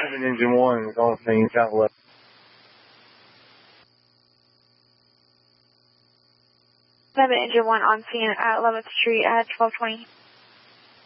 7 Engine 1 is on scene, south left. 7 Engine 1 on scene at 11th Street at 1220.